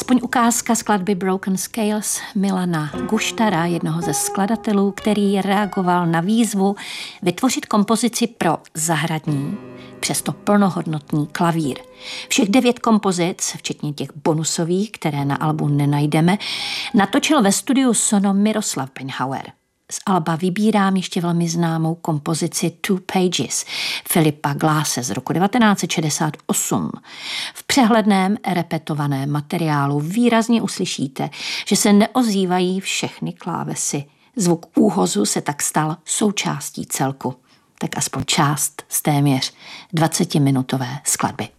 Aspoň ukázka skladby Broken Scales Milana Guštara, jednoho ze skladatelů, který reagoval na výzvu vytvořit kompozici pro zahradní, přesto plnohodnotný klavír. Všech 9 kompozic, včetně těch bonusových, které na albu nenajdeme, natočil ve studiu Sono Miroslav Penhauer. Z alba vybírám ještě velmi známou kompozici Two Pages Philippa Glasse z roku 1968. V přehledném repetovaném materiálu výrazně uslyšíte, že se neozývají všechny klávesy. Zvuk úhozu se tak stal součástí celku. Tak aspoň část z téměř 20minutové skladby.